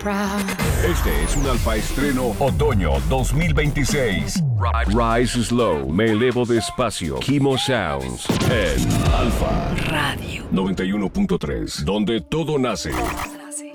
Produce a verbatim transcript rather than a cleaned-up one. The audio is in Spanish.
proud. Este es un Alfa Estreno Otoño dos mil veintiséis. Rise Slow, me elevo despacio. Kimo Sounds en Alfa Radio noventa y uno punto tres, donde todo nace.